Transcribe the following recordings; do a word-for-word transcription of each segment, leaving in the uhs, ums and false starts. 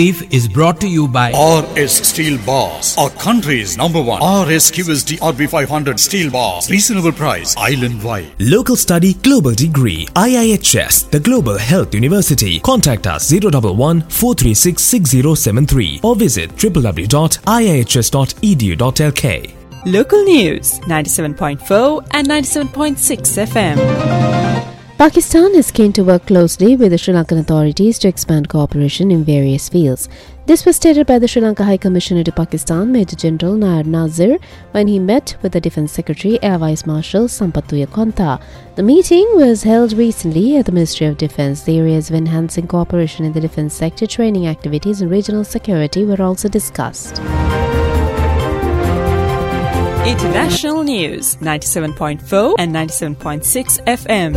is brought to you by R S Steel Bars, our country's number one R S Q S D R B five hundred steel bars. Reasonable price, island wide. Local study, global degree. I I H S, the Global Health University. Contact us zero one one four three six six zero seven three or visit w w w dot i i h s dot e d u dot l k. Local news ninety-seven point four and ninety-seven point six F M. Pakistan is keen to work closely with the Sri Lankan authorities to expand cooperation in various fields. This was stated by the Sri Lanka High Commissioner to Pakistan, Major General Nair Nazir, when he met with the Defence Secretary, Air Vice Marshal Sampathuya Kontha. The meeting was held recently at the Ministry of Defence. The areas of enhancing cooperation in the defence sector, training activities and regional security were also discussed. International news ninety-seven point four and ninety-seven point six F M.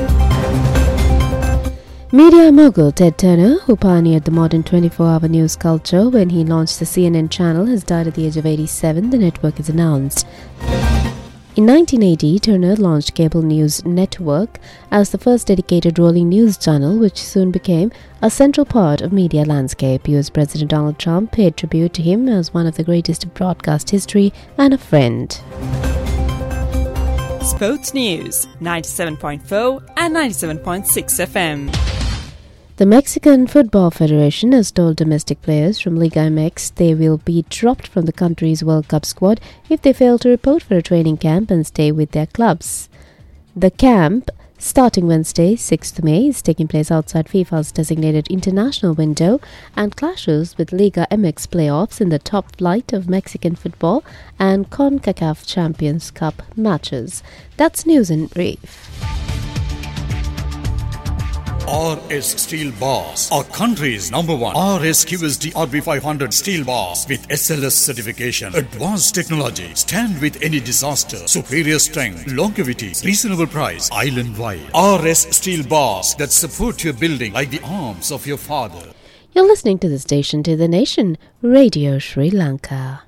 Media mogul Ted Turner, who pioneered the modern twenty-four hour news culture when he launched the C N N channel, has died at the age of eighty-seven, the network has announced. In nineteen eighty, Turner launched Cable News Network as the first dedicated rolling news channel, which soon became a central part of media landscape. U S President Donald Trump paid tribute to him as one of the greatest of broadcast history and a friend. Sports news ninety-seven point four and ninety-seven point six F M. The Mexican Football Federation has told domestic players from Liga M X they will be dropped from the country's World Cup squad if they fail to report for a training camp and stay with their clubs. The camp, starting Wednesday, sixth of May, is taking place outside FIFA's designated international window and clashes with Liga M X playoffs in the top flight of Mexican football and CONCACAF Champions Cup matches. That's news in brief. R S Steel Bars, our country's number one R S Q S D R B five hundred steel bars with S L S certification, advanced technology, stand with any disaster, superior strength, longevity, reasonable price, island wide. R S Steel Bars that support your building like the arms of your father. You're listening to the station to the nation, Radio Sri Lanka.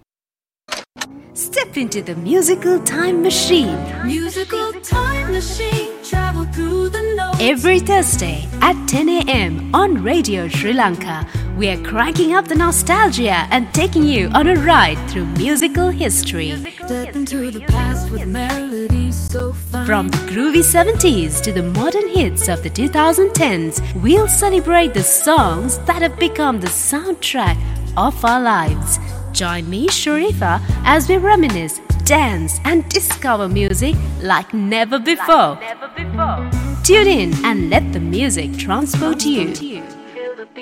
Step into the musical time machine. Musical time machine. Travel through the notes. Every Thursday at ten a.m. on Radio Sri Lanka, we are cranking up the nostalgia and taking you on a ride through musical history. Step into the past with melodies so fun. From the groovy seventies to the modern hits of the twenty tens, we'll celebrate the songs that have become the soundtrack of our lives. Join me, Sharifa, as we reminisce, dance and discover music like never before. Like never before. Tune in and let the music transport you.